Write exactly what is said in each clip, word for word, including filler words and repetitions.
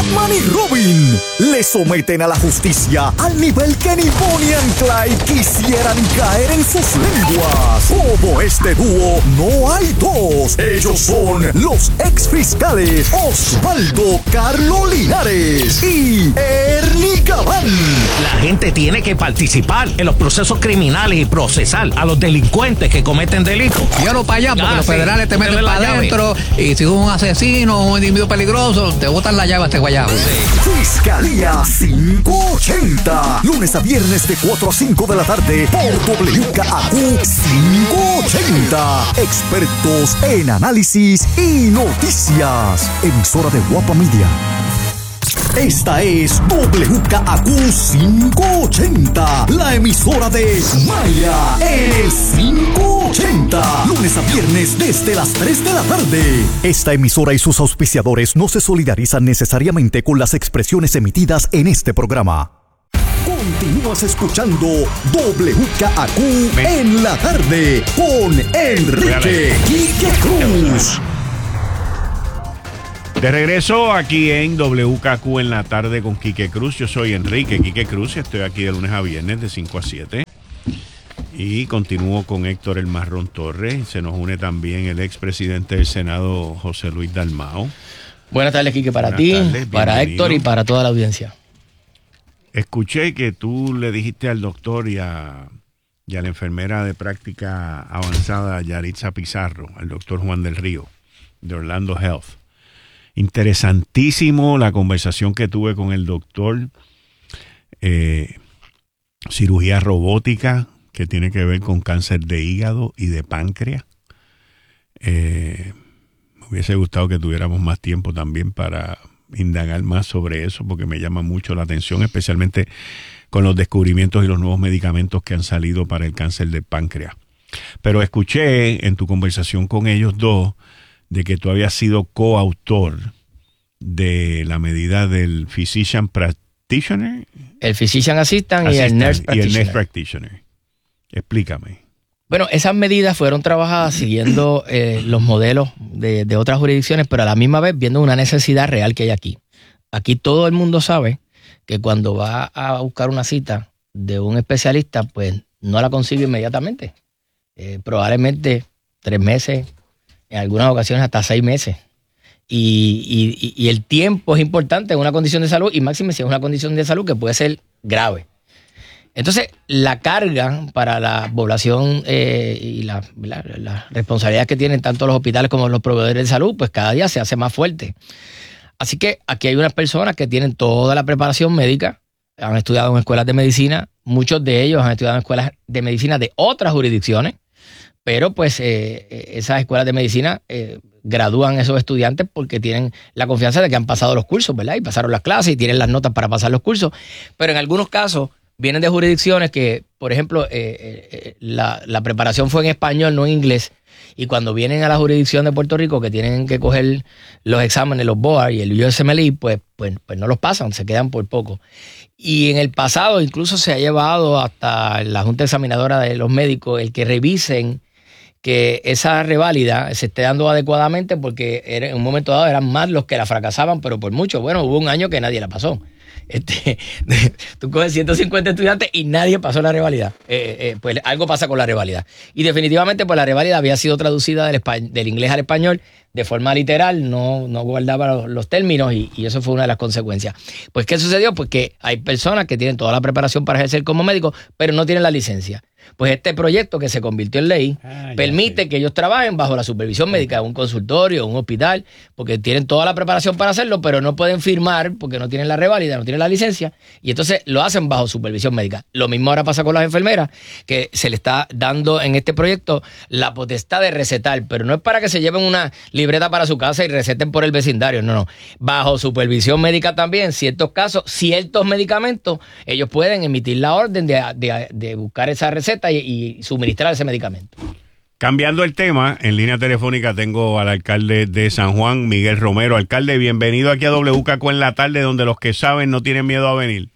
Batman y Robin le someten a la justicia al nivel que ni Bonnie and Clyde quisieran caer en sus lenguas. Como este dúo, no hay dos. Ellos son los ex fiscales Osvaldo Carlo Linares y Ernie Gabán. La gente tiene que participar en los procesos criminales y procesar a los delincuentes que cometen delitos. Yo no para allá, porque ah, los sí. federales te meten para adentro y si un asesino o un individuo peligroso, te botan la llave a este guayabo. Sí. Fiscalía quinientos ochenta. Lunes a viernes de cuatro a cinco de la tarde por W K A Q quinientos ochenta. Expertos en análisis y noticias. Emisora de Guapa Media. Esta es W K A Q quinientos ochenta, la emisora de Maya en el quinientos ochenta. Lunes a viernes desde las tres de la tarde. Esta emisora y sus auspiciadores no se solidarizan necesariamente con las expresiones emitidas en este programa. Continúas escuchando W K A Q en la tarde con Enrique Quique Cruz. De regreso aquí en W K Q en la tarde con Quique Cruz. Yo soy Enrique Quique Cruz y estoy aquí de lunes a viernes de cinco a siete. Y continúo con Héctor El Marrón Torres. Se nos une también el expresidente del Senado, José Luis Dalmau. Buenas tardes, Quique, para Buenas ti, tardes, para Héctor y para toda la audiencia. Escuché que tú le dijiste al doctor y a, y a la enfermera de práctica avanzada, Yaritza Pizarro, al doctor Juan del Río, de Orlando Health. Interesantísimo la conversación que tuve con el doctor. Eh, cirugía robótica que tiene que ver con cáncer de hígado y de páncreas. Eh, me hubiese gustado que tuviéramos más tiempo también para indagar más sobre eso, porque me llama mucho la atención, especialmente con los descubrimientos y los nuevos medicamentos que han salido para el cáncer de páncreas. Pero escuché en tu conversación con ellos dos de que tú habías sido coautor de la medida del Physician Practitioner. El Physician Assistant, Assistant y el Nurse y Practitioner. el Nurse Practitioner. Explícame. Bueno, esas medidas fueron trabajadas siguiendo eh, los modelos de, de otras jurisdicciones, pero a la misma vez viendo una necesidad real que hay aquí. Aquí todo el mundo sabe que cuando va a buscar una cita de un especialista, pues no la consigue inmediatamente. Eh, probablemente tres meses, en algunas ocasiones hasta seis meses. Y, y, y el tiempo es importante en una condición de salud, y máxime si es una condición de salud que puede ser grave. Entonces, la carga para la población eh, y la, la, la responsabilidad que tienen tanto los hospitales como los proveedores de salud, pues cada día se hace más fuerte. Así que aquí hay unas personas que tienen toda la preparación médica, han estudiado en escuelas de medicina, muchos de ellos han estudiado en escuelas de medicina de otras jurisdicciones, pero pues eh, esas escuelas de medicina eh, gradúan esos estudiantes porque tienen la confianza de que han pasado los cursos, ¿verdad? Y pasaron las clases y tienen las notas para pasar los cursos. Pero en algunos casos vienen de jurisdicciones que, por ejemplo, eh, eh, la, la preparación fue en español, no en inglés. Y cuando vienen a la jurisdicción de Puerto Rico, que tienen que coger los exámenes, los B O A R y el U S M L E, pues, pues, pues no los pasan, se quedan por poco. Y en el pasado incluso se ha llevado hasta la Junta Examinadora de los Médicos el que revisen que esa reválida se esté dando adecuadamente, porque en un momento dado eran más los que la fracasaban, pero por mucho. Bueno, hubo un año que nadie la pasó. Este, tú coges ciento cincuenta estudiantes y nadie pasó la reválida. Eh, eh, pues algo pasa con la reválida. Y definitivamente pues la reválida había sido traducida del, espa- del inglés al español de forma literal, no, no guardaba los, los términos y, y eso fue una de las consecuencias. Pues ¿qué sucedió? Pues que hay personas que tienen toda la preparación para ejercer como médico, pero no tienen la licencia. Pues este proyecto que se convirtió en ley ah, permite sé. que ellos trabajen bajo la supervisión médica de un consultorio, un hospital, porque tienen toda la preparación para hacerlo, pero no pueden firmar porque no tienen la reválida, no tienen la licencia, y entonces lo hacen bajo supervisión médica. Lo mismo ahora pasa con las enfermeras, que se le está dando en este proyecto la potestad de recetar, pero no es para que se lleven una libreta para su casa y receten por el vecindario, no, no. Bajo supervisión médica también, ciertos casos, ciertos medicamentos, ellos pueden emitir la orden de, de, de buscar esa receta y, y suministrar ese medicamento. Cambiando el tema, en línea telefónica tengo al alcalde de San Juan, Miguel Romero. Alcalde, bienvenido aquí a W K Q en la tarde, donde los que saben no tienen miedo a venir.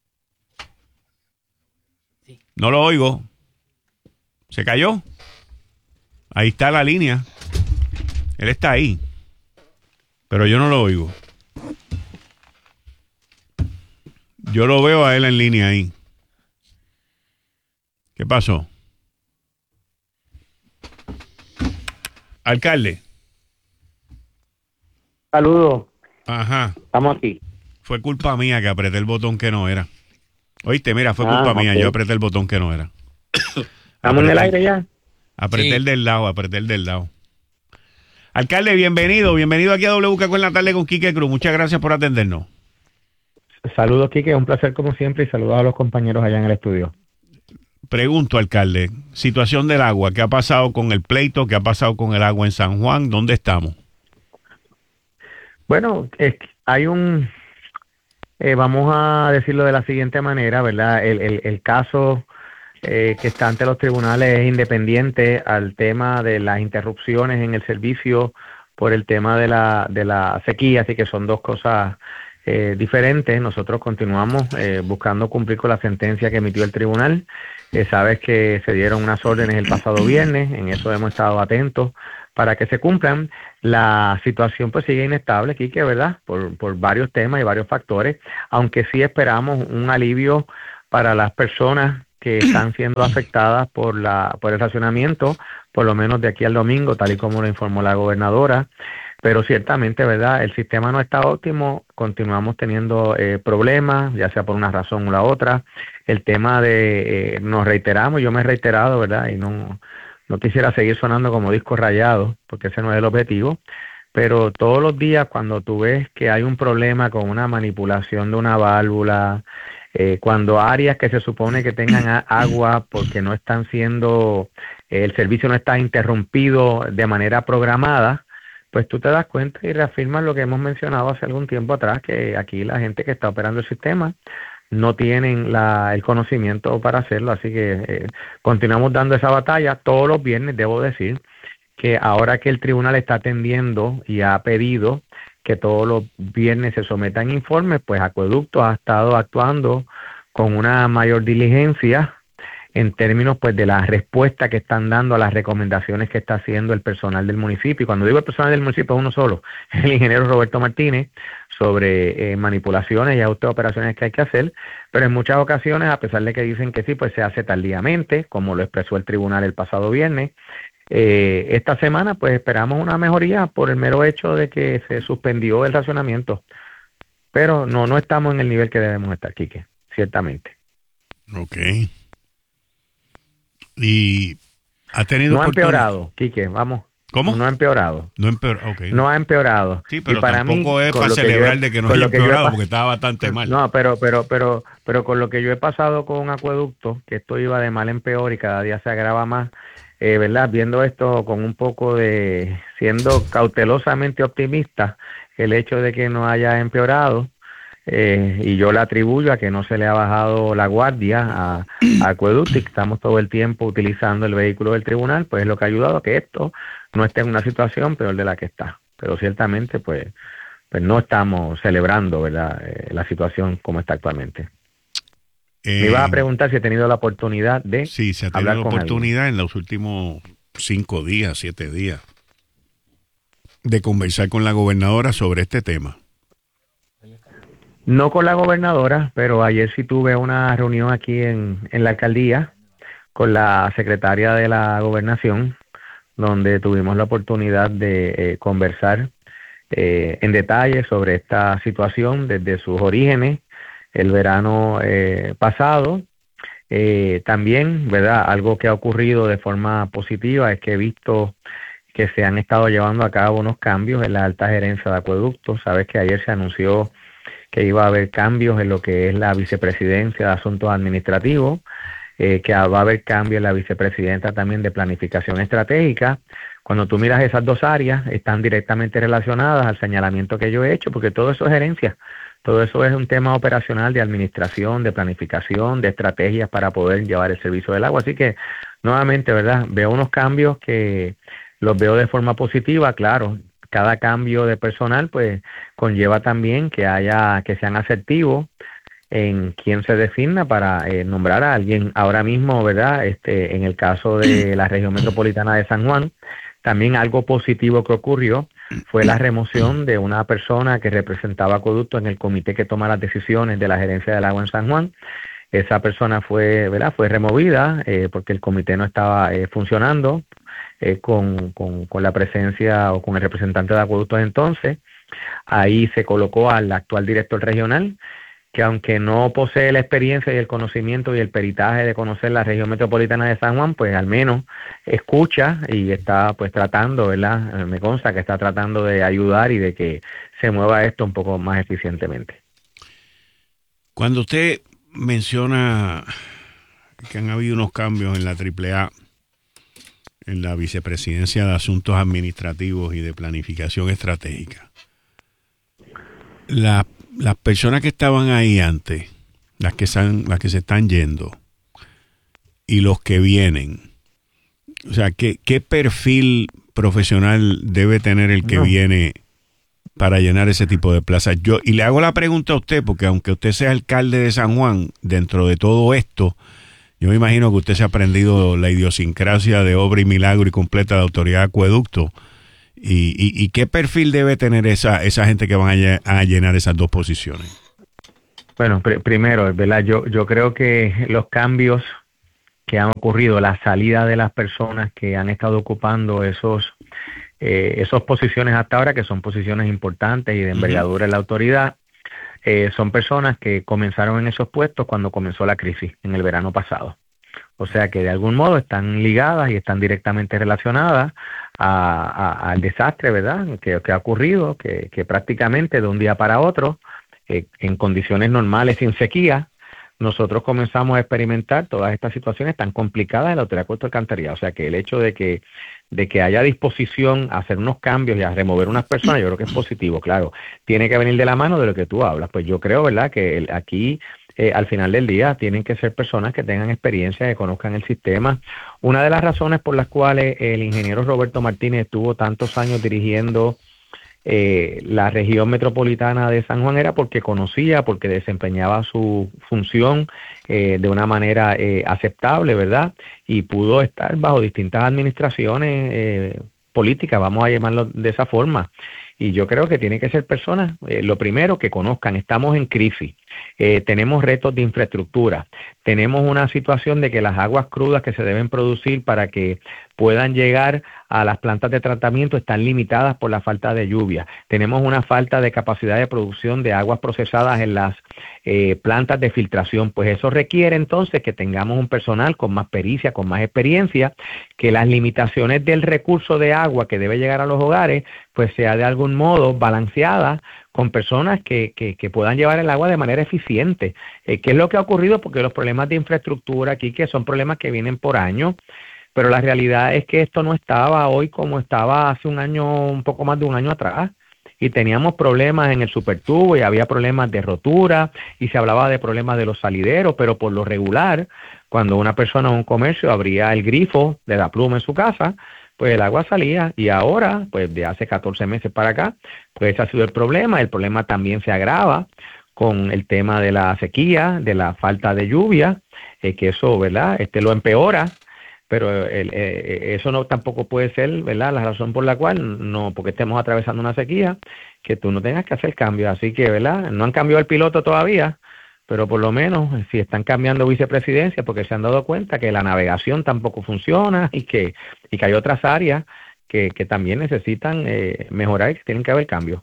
Sí. No lo oigo. ¿Se cayó? Ahí está la línea. Él está ahí. Pero yo no lo oigo. Yo lo veo a él en línea ahí. ¿Qué pasó? Alcalde. Saludos. Ajá. Estamos aquí. Fue culpa mía que apreté el botón que no era. Oíste, mira, fue culpa ah, mía. okay. Yo apreté el botón que no era. ¿Estamos apreté, en el aire ya? Apreté Sí. el del lado, apreté el del lado. Alcalde, bienvenido. Bienvenido aquí a W K Q en la tarde con Quique Cruz. Muchas gracias por atendernos. Saludos, Quique. Un placer como siempre y saludos a los compañeros allá en el estudio. Pregunto, alcalde, situación del agua. ¿Qué ha pasado con el pleito? ¿Qué ha pasado con el agua en San Juan? ¿Dónde estamos? Bueno, es que hay un... Eh, vamos a decirlo de la siguiente manera, ¿verdad? El, el, el caso eh, que está ante los tribunales es independiente al tema de las interrupciones en el servicio por el tema de la, de la sequía, así que son dos cosas eh, diferentes. Nosotros continuamos eh, buscando cumplir con la sentencia que emitió el tribunal. Eh, sabes que se dieron unas órdenes el pasado viernes, en eso hemos estado atentos para que se cumplan. La situación pues sigue inestable, Quique, ¿verdad? Por, por varios temas y varios factores, aunque sí esperamos un alivio para las personas que están siendo afectadas por la por el racionamiento, por lo menos de aquí al domingo, tal y como lo informó la gobernadora. Pero ciertamente, ¿verdad? El sistema no está óptimo, continuamos teniendo eh, problemas, ya sea por una razón u la otra. El tema de, eh, nos reiteramos, yo me he reiterado, ¿verdad? Y no... No quisiera seguir sonando como disco rayado, porque ese no es el objetivo, pero todos los días cuando tú ves que hay un problema con una manipulación de una válvula, eh, cuando áreas que se supone que tengan a- agua porque no están siendo, eh, el servicio no está interrumpido de manera programada, pues tú te das cuenta y reafirmas lo que hemos mencionado hace algún tiempo atrás, que aquí la gente que está operando el sistema no tienen la, el conocimiento para hacerlo, así que eh, continuamos dando esa batalla todos los viernes. Debo decir que ahora que el tribunal está atendiendo y ha pedido que todos los viernes se sometan informes, pues Acueducto ha estado actuando con una mayor diligencia en términos pues de la respuesta que están dando a las recomendaciones que está haciendo el personal del municipio. Y cuando digo el personal del municipio es uno solo, el ingeniero Roberto Martínez, sobre eh, manipulaciones y autooperaciones que hay que hacer, pero en muchas ocasiones, a pesar de que dicen que sí, pues se hace tardíamente, como lo expresó el tribunal el pasado viernes. Eh, esta semana pues esperamos una mejoría por el mero hecho de que se suspendió el racionamiento, pero no, no estamos en el nivel que debemos estar, Quique, ciertamente. Ok. Y ha tenido No ha oportunidad- empeorado, Quique, vamos. ¿Cómo? No ha empeorado. No empeoró, ok. No ha empeorado. Sí, pero Y para tampoco mí, es con para lo que yo he- celebrar de que no con haya lo que yo he empeorado, pas- porque estaba bastante mal. No, pero, pero, pero, pero con lo que yo he pasado con Acueducto, que esto iba de mal en peor y cada día se agrava más, eh, ¿verdad? Viendo esto con un poco de, siendo cautelosamente optimista, el hecho de que no haya empeorado, eh, y yo le atribuyo a que no se le ha bajado la guardia a, a Acueducto y que estamos todo el tiempo utilizando el vehículo del tribunal, pues es lo que ha ayudado a que esto no esté en una situación peor de la que está. Pero ciertamente, pues, pues no estamos celebrando, ¿verdad?, eh, la situación como está actualmente. Eh, Me ibas a preguntar si he tenido la oportunidad de Sí, se ha tenido hablar la con oportunidad en los últimos cinco días, siete días, de conversar con la gobernadora sobre este tema. No con la gobernadora, pero ayer sí tuve una reunión aquí en, en la alcaldía con la secretaria de la gobernación, donde tuvimos la oportunidad de eh, conversar eh, en detalle sobre esta situación desde sus orígenes, el verano eh, pasado. Eh, también, ¿verdad? Algo que ha ocurrido de forma positiva es que he visto que se han estado llevando a cabo unos cambios en la alta gerencia de Acueducto. Sabes que ayer se anunció que iba a haber cambios en lo que es la vicepresidencia de Asuntos Administrativos, eh, que va a haber cambios en la vicepresidenta también de Planificación Estratégica. Cuando tú miras esas dos áreas, están directamente relacionadas al señalamiento que yo he hecho, porque todo eso es gerencia. Todo eso es un tema operacional de administración, de planificación, de estrategias para poder llevar el servicio del agua. Así que, nuevamente, ¿verdad? Veo unos cambios que los veo de forma positiva, claro. Cada cambio de personal, pues, conlleva también que haya, que sean asertivos en quién se designa para eh, nombrar a alguien. Ahora mismo, ¿verdad? Este, en el caso de la región metropolitana de San Juan, también algo positivo que ocurrió fue la remoción de una persona que representaba Acueducto en el comité que toma las decisiones de la gerencia del agua en San Juan. Esa persona fue, ¿verdad? Fue removida eh, porque el comité no estaba eh, funcionando eh, con, con, con la presencia o con el representante de Acueductos entonces. Ahí se colocó al actual director regional, que aunque no posee la experiencia y el conocimiento y el peritaje de conocer la región metropolitana de San Juan, pues al menos escucha y está pues tratando, ¿verdad? Me consta que está tratando de ayudar y de que se mueva esto un poco más eficientemente. Cuando usted menciona que han habido unos cambios en la triple A, en la Vicepresidencia de Asuntos Administrativos y de Planificación Estratégica, la, las personas que estaban ahí antes, las que, están, las que se están yendo y los que vienen, o sea, ¿qué, qué perfil profesional debe tener el que no. viene para llenar ese tipo de plazas? Yo, y le hago la pregunta a usted, porque aunque usted sea alcalde de San Juan, dentro de todo esto, yo me imagino que usted se ha aprendido la idiosincrasia de obra y milagro y completa de Autoridad de Acueducto. ¿Y, y, y qué perfil debe tener esa, esa gente que van a, a llenar esas dos posiciones? Bueno, pr- primero, ¿verdad? Yo, yo creo que los cambios que han ocurrido, la salida de las personas que han estado ocupando esos eh, esas posiciones hasta ahora, que son posiciones importantes y de envergadura uh-huh. en la autoridad, eh, son personas que comenzaron en esos puestos cuando comenzó la crisis en el verano pasado. O sea que de algún modo están ligadas y están directamente relacionadas a, a, al desastre, ¿verdad?, que, que ha ocurrido, que, que prácticamente de un día para otro, eh, en condiciones normales, sin sequía, nosotros comenzamos a experimentar todas estas situaciones tan complicadas en la Autoridad de Acueductos y Alcantarillado. O sea que el hecho de que de que haya disposición a hacer unos cambios y a remover unas personas, yo creo que es positivo. Claro, tiene que venir de la mano de lo que tú hablas. Pues yo creo, ¿verdad?, que el, aquí eh, al final del día tienen que ser personas que tengan experiencia, que conozcan el sistema. Una de las razones por las cuales el ingeniero Roberto Martínez estuvo tantos años dirigiendo Eh, la región metropolitana de San Juan era porque conocía, porque desempeñaba su función eh, de una manera eh, aceptable, ¿verdad? Y pudo estar bajo distintas administraciones eh, políticas, vamos a llamarlo de esa forma. Y yo creo que tienen que ser personas, eh, lo primero, que conozcan, estamos en crisis, eh, tenemos retos de infraestructura, tenemos una situación de que las aguas crudas que se deben producir para que puedan llegar a las plantas de tratamiento están limitadas por la falta de lluvia. Tenemos una falta de capacidad de producción de aguas procesadas en las eh, plantas de filtración. Pues eso requiere entonces que tengamos un personal con más pericia, con más experiencia, que las limitaciones del recurso de agua que debe llegar a los hogares, pues sea de algún modo balanceada con personas que, que, que puedan llevar el agua de manera eficiente. Eh, ¿Qué es lo que ha ocurrido? Porque los problemas de infraestructura aquí, que son problemas que vienen por años, pero la realidad es que esto no estaba hoy como estaba hace un año, un poco más de un año atrás, y teníamos problemas en el supertubo y había problemas de rotura y se hablaba de problemas de los salideros, pero por lo regular, cuando una persona o un comercio abría el grifo de la pluma en su casa, pues el agua salía, y ahora, pues de hace catorce meses para acá, pues ese ha sido el problema. El problema también se agrava con el tema de la sequía, de la falta de lluvia, eh, que eso, ¿verdad?, este lo empeora. Pero el, eh, eso no tampoco puede ser, ¿verdad?, la razón por la cual, no porque estemos atravesando una sequía, que tú no tengas que hacer cambios. Así que, ¿verdad?, no han cambiado el piloto todavía, pero por lo menos si están cambiando vicepresidencia, porque se han dado cuenta que la navegación tampoco funciona y que y que hay otras áreas que, que también necesitan eh, mejorar y que tienen que haber cambios.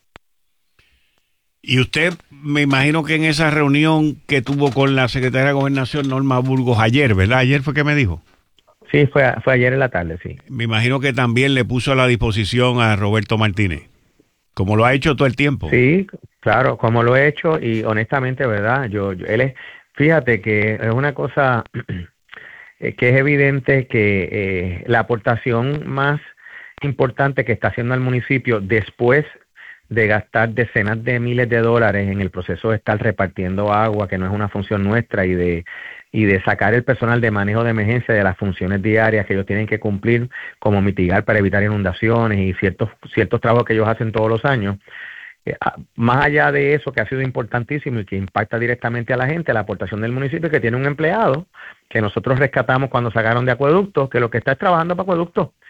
Y usted, me imagino que en esa reunión que tuvo con la secretaria de Gobernación, Norma Burgos, ayer, ¿verdad? Ayer fue que me dijo. Sí, fue, fue ayer en la tarde, sí. Me imagino que también le puso a la disposición a Roberto Martínez, como lo ha hecho todo el tiempo. Sí, claro, como lo he hecho, y honestamente, ¿verdad? Yo, yo él es, fíjate que es una cosa que es evidente que eh, la aportación más importante que está haciendo el municipio después de gastar decenas de miles de dólares en el proceso de estar repartiendo agua, que no es una función nuestra, y de y de sacar el personal de manejo de emergencia de las funciones diarias que ellos tienen que cumplir, como mitigar para evitar inundaciones y ciertos ciertos trabajos que ellos hacen todos los años. Eh, más allá de eso, que ha sido importantísimo y que impacta directamente a la gente, la aportación del municipio, que tiene un empleado que nosotros rescatamos cuando sacaron de Acueductos, que lo que está es trabajando para Acueductos,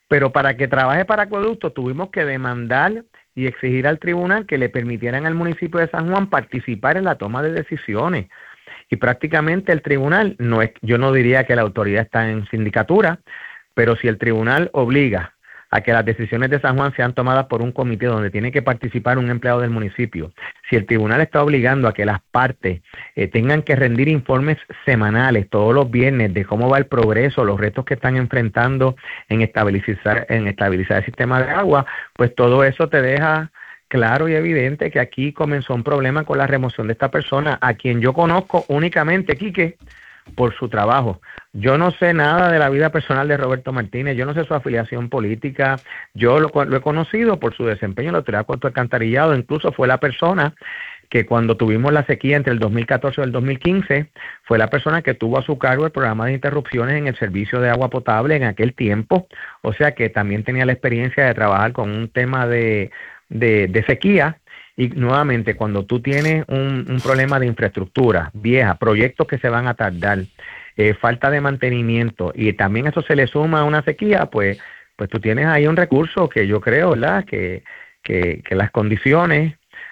pero para que trabaje para Acueducto tuvimos que demandar y exigir al tribunal que le permitieran al municipio de San Juan participar en la toma de decisiones. Y prácticamente el tribunal, no es, yo no diría que la autoridad está en sindicatura, pero si el tribunal obliga a que las decisiones de San Juan sean tomadas por un comité donde tiene que participar un empleado del municipio, si el tribunal está obligando a que las partes eh, tengan que rendir informes semanales todos los viernes de cómo va el progreso, los retos que están enfrentando en estabilizar, en estabilizar el sistema de agua, pues todo eso te deja claro y evidente que aquí comenzó un problema con la remoción de esta persona, a quien yo conozco únicamente, Quique, por su trabajo. Yo no sé nada de la vida personal de Roberto Martínez, yo no sé su afiliación política, yo lo, lo he conocido por su desempeño en la Autoridad de Acueducto Alcantarillado, incluso fue la persona que cuando tuvimos la sequía entre el dos mil catorce y el dos mil quince, fue la persona que tuvo a su cargo el programa de interrupciones en el servicio de agua potable en aquel tiempo, o sea que también tenía la experiencia de trabajar con un tema de, de, de sequía. Y nuevamente, cuando tú tienes un, un problema de infraestructura vieja, proyectos que se van a tardar, eh, falta de mantenimiento, y también eso se le suma a una sequía, pues pues tú tienes ahí un recurso que yo creo, ¿verdad?, que, que, que las condiciones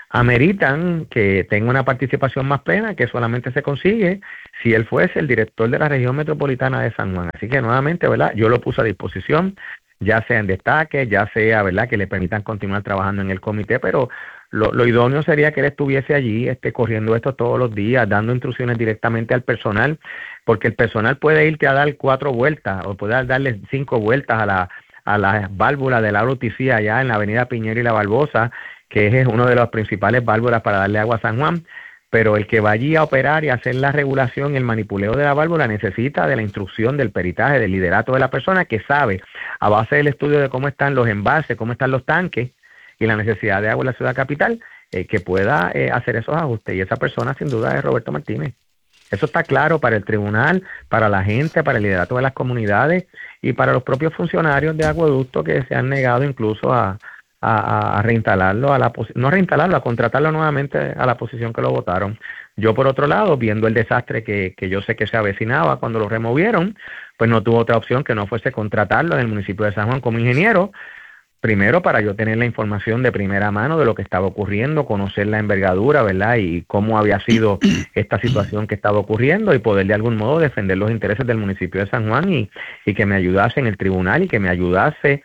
ameritan que tenga una participación más plena, que solamente se consigue si él fuese el director de la región metropolitana de San Juan. Así que nuevamente, ¿verdad?, yo lo puse a disposición, ya sea en destaque, ya sea, ¿verdad?, que le permitan continuar trabajando en el comité, pero Lo, lo idóneo sería que él estuviese allí este, corriendo esto todos los días, dando instrucciones directamente al personal, porque el personal puede irte a dar cuatro vueltas o puede darle cinco vueltas a la a la válvula de la R O T C allá en la avenida Piñero y la Barbosa, que es uno de los principales válvulas para darle agua a San Juan, pero el que va allí a operar y hacer la regulación y el manipuleo de la válvula necesita de la instrucción, del peritaje, del liderato de la persona que sabe, a base del estudio de cómo están los embalses, cómo están los tanques, y la necesidad de agua en la ciudad capital, eh, que pueda eh, hacer esos ajustes. Y esa persona sin duda es Roberto Martínez. Eso está claro para el tribunal, para la gente, para el liderato de las comunidades y para los propios funcionarios de Acueducto que se han negado incluso a, a, a reinstalarlo, a la no a reinstalarlo, a contratarlo nuevamente a la posición que lo votaron. Yo, por otro lado, viendo el desastre que, que yo sé que se avecinaba cuando lo removieron, pues no tuvo otra opción que no fuese contratarlo en el municipio de San Juan como ingeniero. Primero, para yo tener la información de primera mano de lo que estaba ocurriendo, conocer la envergadura, ¿verdad?, y cómo había sido esta situación que estaba ocurriendo y poder de algún modo defender los intereses del municipio de San Juan y, y que me ayudase en el tribunal y que me ayudase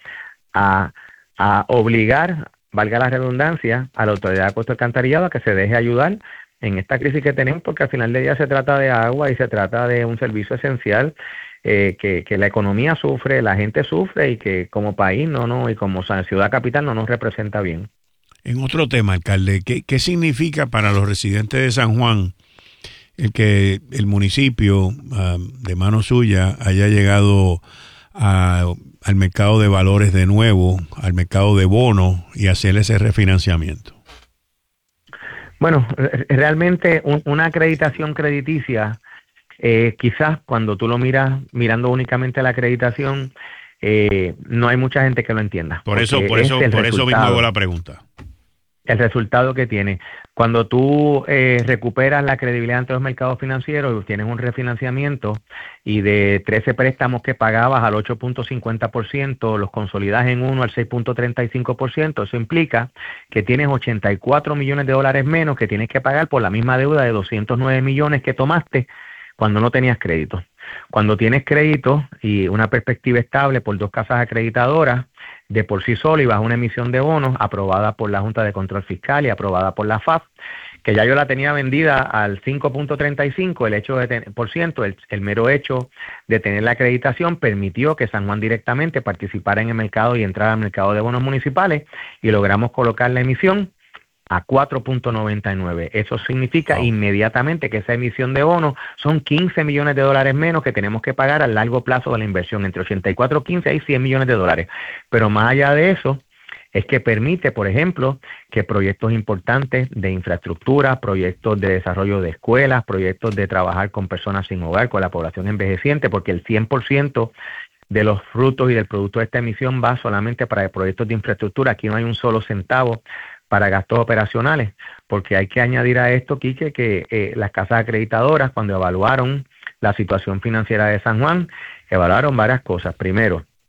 a, a obligar, valga la redundancia, a la Autoridad de Acueducto Alcantarillado a que se deje ayudar en esta crisis que tenemos, porque al final del día se trata de agua y se trata de un servicio esencial. Eh, que, que la economía sufre, la gente sufre y que como país no, no y como ciudad capital no nos representa bien. En otro tema, alcalde, ¿qué, qué significa para los residentes de San Juan el que el municipio uh, de mano suya haya llegado a, al mercado de valores de nuevo, al mercado de bonos y hacer ese refinanciamiento? Bueno, realmente un, una acreditación crediticia, Eh, quizás cuando tú lo miras mirando únicamente la acreditación, eh, no hay mucha gente que lo entienda. Por eso, por eso, por eso mismo hago la pregunta. El resultado que tiene. Cuando tú eh, recuperas la credibilidad ante los mercados financieros, tienes un refinanciamiento y de trece préstamos que pagabas al ocho punto cincuenta por ciento, los consolidas en uno al seis punto treinta y cinco por ciento. Eso implica que tienes ochenta y cuatro millones de dólares menos que tienes que pagar por la misma deuda de doscientos nueve millones que tomaste cuando no tenías crédito. Cuando tienes crédito y una perspectiva estable por dos casas acreditadoras, de por sí solo y bajo una emisión de bonos aprobada por la Junta de Control Fiscal y aprobada por la F A F, que ya yo la tenía vendida al cinco punto treinta y cinco, el hecho de ten, por ciento, el, el mero hecho de tener la acreditación permitió que San Juan directamente participara en el mercado y entrara al mercado de bonos municipales y logramos colocar la emisión a cuatro punto noventa y nueve. Eso significa wow. inmediatamente que esa emisión de bonos son quince millones de dólares menos que tenemos que pagar a largo plazo de la inversión. Entre ochenta y cuatro, quince hay cien millones de dólares. Pero más allá de eso, es que permite, por ejemplo, que proyectos importantes de infraestructura, proyectos de desarrollo de escuelas, proyectos de trabajar con personas sin hogar, con la población envejeciente, porque el cien por ciento de los frutos y del producto de esta emisión va solamente para proyectos de infraestructura. Aquí no hay un solo centavo para gastos operacionales, porque hay que añadir a esto, Quique, que eh, las casas acreditadoras, cuando evaluaron la situación financiera de San Juan, evaluaron varias cosas. Primero,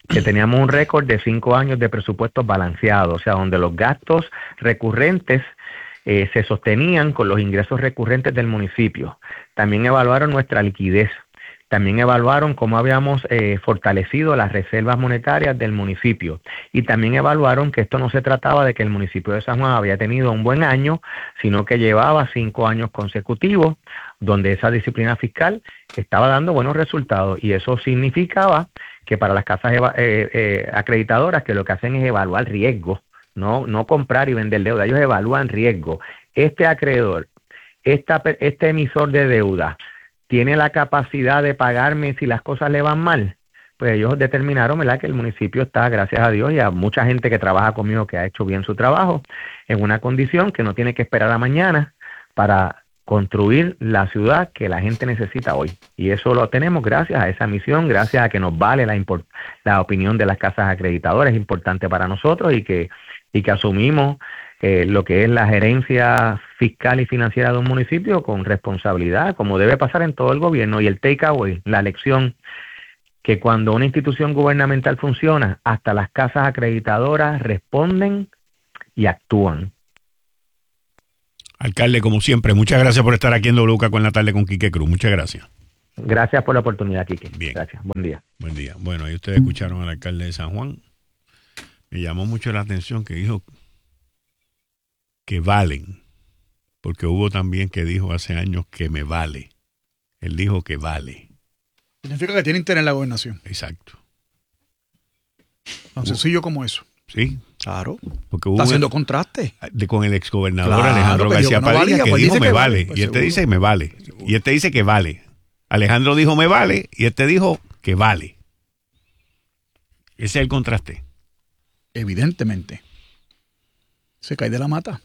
que teníamos un récord de cinco años de presupuestos balanceados, o sea, donde los gastos recurrentes eh, se sostenían con los ingresos recurrentes del municipio. También evaluaron nuestra liquidez. También evaluaron cómo habíamos eh, fortalecido las reservas monetarias del municipio y también evaluaron que esto no se trataba de que el municipio de San Juan había tenido un buen año, sino que llevaba cinco años consecutivos donde esa disciplina fiscal estaba dando buenos resultados y eso significaba que para las casas eh, eh, acreditadoras que lo que hacen es evaluar riesgo, no, no comprar y vender deuda, ellos evalúan riesgo. Este acreedor, esta, este emisor de deuda, ¿tiene la capacidad de pagarme si las cosas le van mal? Pues ellos determinaron, ¿verdad?, que el municipio está, gracias a Dios y a mucha gente que trabaja conmigo que ha hecho bien su trabajo, en una condición que no tiene que esperar a mañana para construir la ciudad que la gente necesita hoy. Y eso lo tenemos gracias a esa misión, gracias a que nos vale la, la opinión de las casas acreditadoras, es importante para nosotros y que, y que asumimos Eh, lo que es la gerencia fiscal y financiera de un municipio con responsabilidad, como debe pasar en todo el gobierno. Y el takeaway, la lección, que cuando una institución gubernamental funciona, hasta las casas acreditadoras responden y actúan. Alcalde, como siempre, muchas gracias por estar aquí en W K Q en la tarde con Quique Cruz. Muchas gracias. Gracias por la oportunidad, Quique. Bien. Gracias. Buen día. Buen día. Bueno, ahí ustedes escucharon al alcalde de San Juan. Me llamó mucho la atención que dijo que valen, porque hubo también que dijo hace años que me vale. Él dijo que vale. Significa que tiene interés en la gobernación. Exacto. Tan sencillo como eso. Sí. Claro. Porque hubo está haciendo un, contraste. De, con el exgobernador claro, Alejandro García no Padilla, valía, que pues dijo me que vale. vale pues y este seguro. dice me vale. Seguro. Y este dice que vale. Alejandro dijo me vale y este dijo que vale. Ese es el contraste. Evidentemente. Se cae de la mata.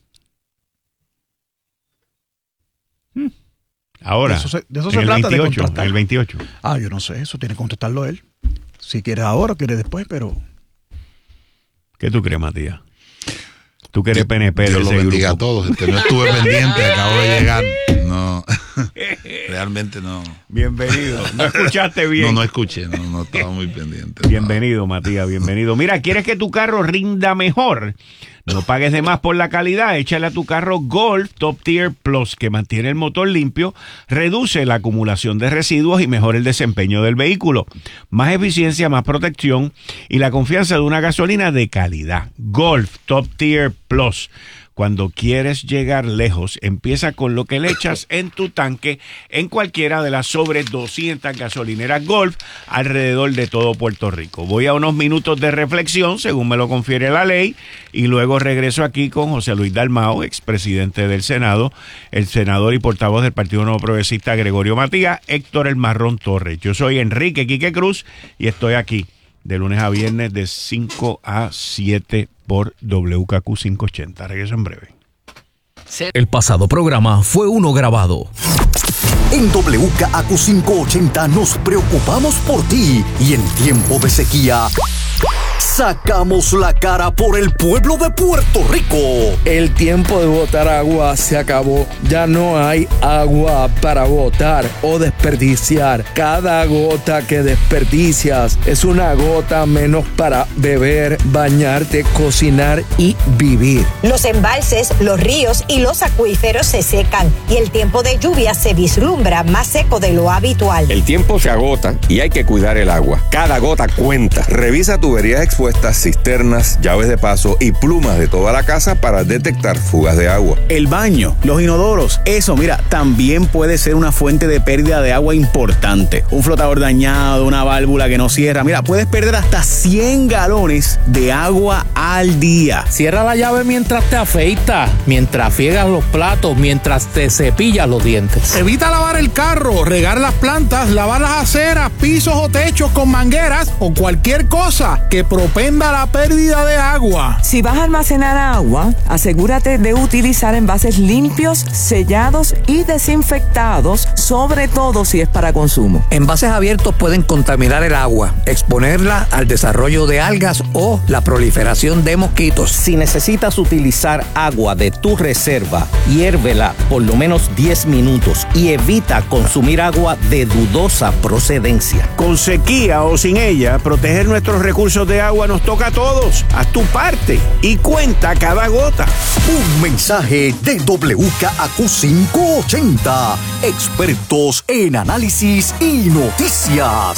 Ahora, de eso se, de eso en se el trata veintiocho, de contrastar. en el veintiocho. Ah, yo no sé, eso tiene que contestarlo él. Si quiere ahora o quiere después, pero... ¿Qué tú crees, Matías? Tú que eres P N P de Dios ese lo bendiga grupo. a todos. Este, no estuve pendiente, acabo de llegar. No, realmente no. Bienvenido. ¿No escuchaste bien? No, no escuché, no, no estaba muy pendiente. Bienvenido, Matías, bienvenido. Mira, ¿quieres que tu carro rinda mejor? No pagues de más por la calidad. Échale a tu carro Golf Top Tier Plus, que mantiene el motor limpio, reduce la acumulación de residuos y mejora el desempeño del vehículo. Más eficiencia, más protección y la confianza de una gasolina de calidad. Golf Top Tier Plus. Cuando quieres llegar lejos, empieza con lo que le echas en tu tanque en cualquiera de las sobre doscientas gasolineras Golf alrededor de todo Puerto Rico. Voy a unos minutos de reflexión, según me lo confiere la ley, y luego regreso aquí con José Luis Dalmau, expresidente del Senado, el senador y portavoz del Partido Nuevo Progresista Gregorio Matías, Héctor El Marrón Torres. Yo soy Enrique Quique Cruz y estoy aquí de lunes a viernes de cinco a siete por W K Q quinientos ochenta. Regreso en breve. El pasado programa fue uno grabado. En W K Q quinientos ochenta nos preocupamos por ti y en tiempo de sequía sacamos la cara por el pueblo de Puerto Rico. El tiempo de botar agua se acabó. Ya no hay agua para botar o desperdiciar. Cada gota que desperdicias es una gota menos para beber, bañarte, cocinar y vivir. Los embalses, los ríos y los acuíferos se secan y el tiempo de lluvia se vislumbra más seco de lo habitual. El tiempo se agota y hay que cuidar el agua. Cada gota cuenta. Revisa tuberías expuestas, cisternas, llaves de paso y plumas de toda la casa para detectar fugas de agua. El baño, los inodoros, eso, mira, también puede ser una fuente de pérdida de agua importante. Un flotador dañado, una válvula que no cierra, mira, puedes perder hasta cien galones de agua al día. Cierra la llave mientras te afeitas, mientras friegas los platos, mientras te cepillas los dientes. Evita lavar el carro, regar las plantas, lavar las aceras, pisos o techos con mangueras o cualquier cosa que propenda a la pérdida de agua. Si vas a almacenar agua, asegúrate de utilizar envases limpios, sellados y desinfectados, sobre todo si es para consumo. Envases abiertos pueden contaminar el agua, exponerla al desarrollo de algas o la proliferación de mosquitos. Si necesitas utilizar agua de tu reserva, hiérvela por lo menos diez minutos y evita consumir agua de dudosa procedencia. Con sequía o sin ella, proteger nuestros recursos de agua nos toca a todos. Haz tu parte y cuenta cada gota. Un mensaje de W K A Q quinientos ochenta, expertos en análisis y noticias.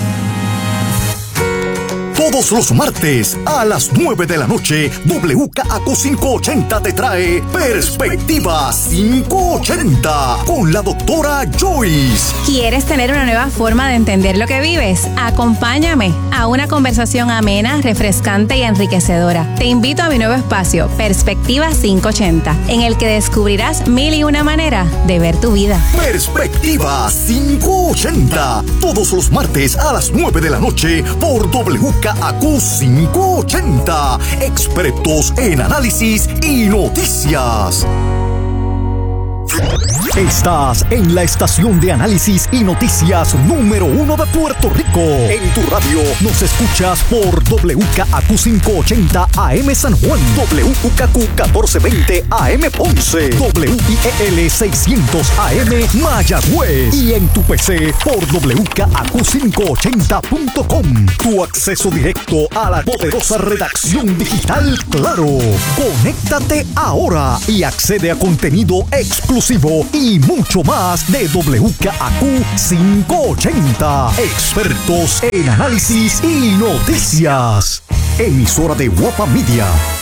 Todos los martes a las nueve de la noche, W K A Q quinientos ochenta te trae Perspectiva quinientos ochenta con la doctora Joyce. ¿Quieres tener una nueva forma de entender lo que vives? Acompáñame a una conversación amena, refrescante y enriquecedora. Te invito a mi nuevo espacio, Perspectiva quinientos ochenta, en el que descubrirás mil y una manera de ver tu vida. Perspectiva quinientos ochenta, todos los martes a las nueve de la noche por W K A Q quinientos ochenta, expertos en análisis y noticias. Estás en la estación de análisis y noticias número uno de Puerto Rico. En tu radio nos escuchas por W K A Q quinientos ochenta A M San Juan, W K Q catorce veinte A M Ponce, W I E L seiscientos A M Mayagüez y en tu P C por W K A Q quinientos ochenta punto com. Tu acceso directo a la poderosa redacción digital Claro. Conéctate ahora y accede a contenido exclusivo y mucho más de W K A Q quinientos ochenta. Expertos en análisis y noticias. Emisora de Guapa Media.